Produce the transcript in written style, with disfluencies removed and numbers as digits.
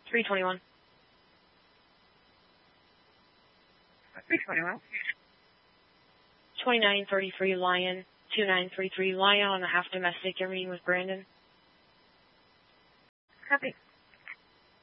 321. 321. 2933 Lion, 2933 Lion on a half domestic. You're meeting with Brandon. Copy.